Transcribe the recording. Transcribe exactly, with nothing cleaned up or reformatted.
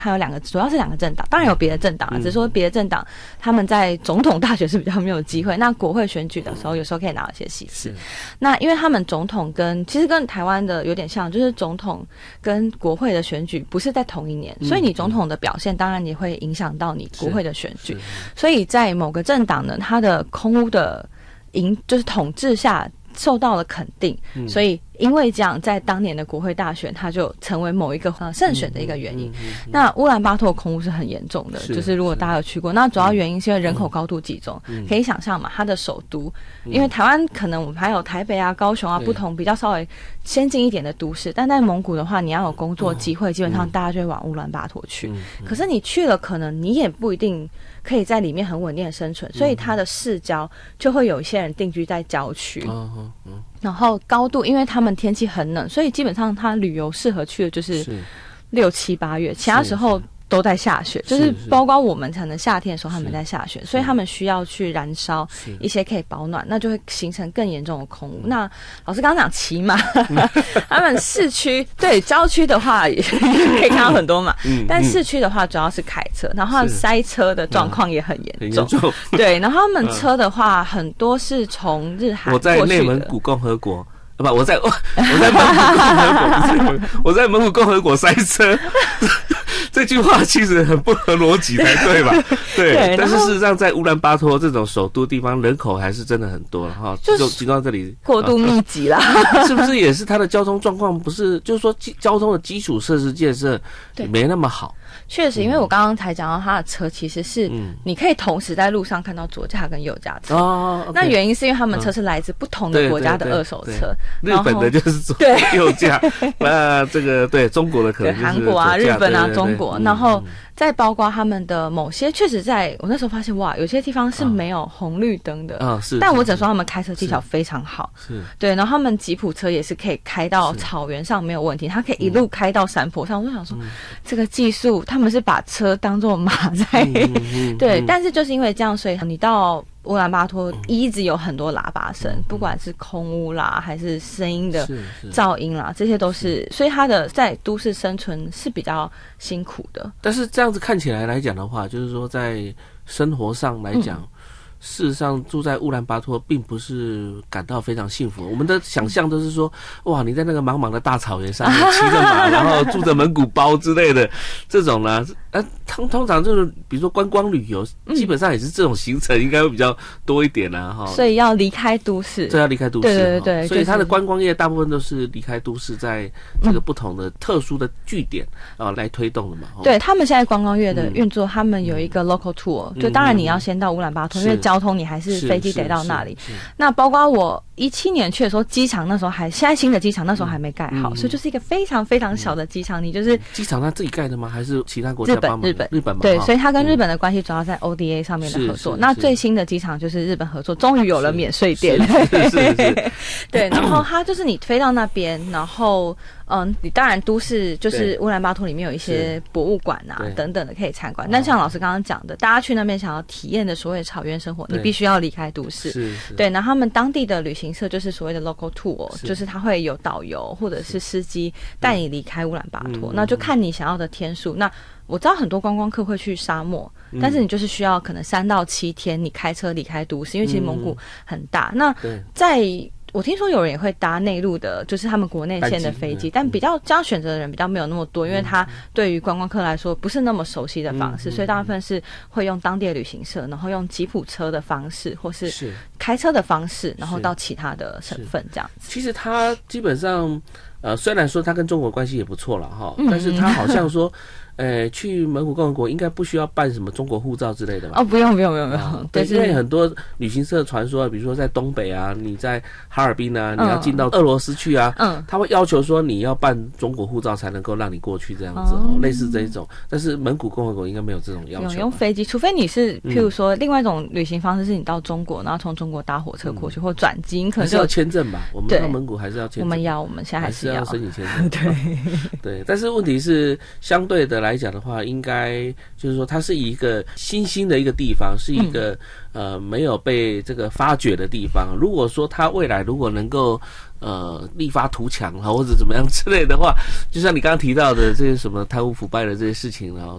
还有两个，主要是两个政党，当然有别的政党啊，只是说别的政党他们在总统大选是比较没有机会，那国会选举的时候有时候可以拿到一些席次。那因为他们总统跟其实跟台湾的有点像，就是总统跟国会的选举不是在同一年，所以你总统的表现当然也会影响到你国会的选举。所以在某个政党呢，它的空污的赢就是统治下受到了肯定，嗯、所以因为这样，在当年的国会大选，它就成为某一个呃胜选的一个原因。嗯嗯嗯嗯、那乌兰巴托空污是很严重的，是就是如果大家有去过，那主要原因是因为人口高度集中，嗯、可以想象嘛，它的首都，嗯、因为台湾可能我们还有台北啊、高雄啊不同比较稍微先进一点的都市，但在蒙古的话，你要有工作机会，嗯、基本上大家就会往乌兰巴托去。嗯嗯、可是你去了，可能你也不一定可以在里面很稳定的生存，所以它的市郊就会有一些人定居在郊区。嗯嗯嗯、然后高度，因为他们天气很冷，所以基本上它旅游适合去的就是六七八月，其他时候都在下雪，就是包括我们可能夏天的时候他们在下雪，所以他们需要去燃烧一些可以保暖，那就会形成更严重的空污。那老师刚刚讲骑马，他们市区对郊区的话也可以看到很多马，嗯、但市区的话主要是开车，然后塞车的状况也很严重。嗯、对，然后他们车的话很多是从日韩过去的。 我在内蒙古共和国。不，我在我在蒙古共和国，我在蒙古共和国塞车，这句话其实很不合逻辑才对吧？对，对但是事实上在乌兰巴托这种首都地方，人口还是真的很多了哈，就集中到这里过度密集啦， 是不是也是它的交通状况不是，就是说交通的基础设施建设没那么好？ 确实，因为我刚刚才讲到他的车其实是你可以同时在路上看到左驾跟右驾车，哦 okay、那原因是因为他们车是来自不同的国家的二手车， 日本的就是左右驾，那这个对中国的可能就是韩国啊、日本啊、中国，然后再包括他们的某些，确实在我那时候发现哇，有些地方是没有红绿灯的， 啊、是， 但我只能说他们开车技巧非常好， 是， 对，然后他们吉普车也是可以开到草原上没有问题，他可以一路开到山坡上，我就想说、嗯、这个技术，他们是把车当作马在，嗯嗯嗯、对，但是就是因为这样，所以你到乌兰巴托一直有很多喇叭声，嗯、不管是空污啦，还是声音的噪音啦，这些都是，所以它的在都市生存是比较辛苦的。 但是这样子看起来来讲的话，就是说在生活上来讲。嗯事实上，住在乌兰巴托并不是感到非常幸福。我们的想象都是说，哇，你在那个茫茫的大草原上面骑着马，然后住着蒙古包之类的，这种呢，呃，通通常就是比如说观光旅游，基本上也是这种行程应该会比较多一点啦，哈、 嗯。所以要离开都市， 这要离开都市， 对对对， 所以它的观光业大部分都是离开都市，在这个不同的特殊的据点啊、呃、来推动的嘛。 对他们现在观光业的运作，嗯、他们有一个 local tour，、嗯、就当然你要先到乌兰巴托，因为交通你还是飞机得到那里。那包括我一七年去的时候，机场那时候还现在新的机场那时候还没盖好，嗯、所以就是一个非常非常小的机场。你就是机场他自己盖的吗？还是其他国家帮忙？ 日本日本日本嘛？ 对，所以他跟日本的关系主要在 O D A 上面的合作。那最新的机场就是日本合作，终于有了免税店。 是是是。 对，然后它就是你飞到那边，然后嗯，你当然都市就是乌兰巴托里面有一些博物馆啊等等的可以参观。但像老师刚刚讲的，大家去那边想要体验的所谓草原生活，你必须要离开都市。 是是。 对，然后他们当地的旅行社就是所谓的 local tour， 就是他会有导游或者是司机带你离开乌兰巴托，那就看你想要的天数。那我知道很多观光客会去沙漠，嗯、但是你就是需要可能三到七天，你开车离开都市，因为其实蒙古很大。嗯、那在我听说有人也会搭内陆的，就是他们国内线的飞机，但比较这样选择的人比较没有那么多，因为他对于观光客来说不是那么熟悉的方式，嗯、所以大部分是会用当地的旅行社，然后用吉普车的方式，或是开车的方式，然后到其他的省份这样子。 其实他基本上，呃，虽然说他跟中国关系也不错了哈，嗯、但是他好像说。呃，去蒙古共和国应该不需要办什么中国护照之类的吧？ 哦，不用不用不用不用、 啊，对，因为很多旅行社传说，比如说在东北啊，你在哈尔滨啊，你要进到俄罗斯去啊，嗯，他会要求说你要办中国护照才能够让你过去这样子哦，嗯、类似这一种。但是蒙古共和国应该没有这种要求， 用飞机，除非你是譬如说、嗯、另外一种旅行方式是你到中国，然后从中国搭火车过去，嗯、或转机，你可能就还是要签证吧？我们到蒙古还是要签证， 我们要，我们现在还是是要申请签证。 对对，但是问题是，相对的来讲的话，应该就是说，它是一个新兴的一个地方，是一个、嗯、呃没有被这个发掘的地方。如果说它未来如果能够呃立发图强或者怎么样之类的话，就像你刚刚提到的这些什么贪污腐败的这些事情，然后